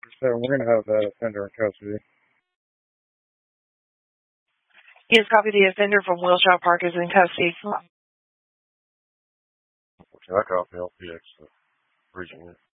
So we're going to have the offender in custody. He has copied the offender from Wilshire Park is in custody. Can I copy LPX region?